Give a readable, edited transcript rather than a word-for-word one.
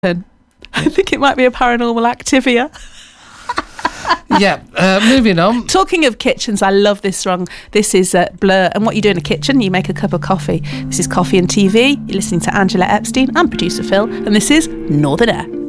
I think it might be a paranormal activia. Yeah, moving on. Talking of kitchens, I love this song. This is Blur, and what you do in a kitchen, you make a cup of coffee. This is Coffee and TV. You're listening to Angela Epstein. I'm producer Phil, and this is Northern Air.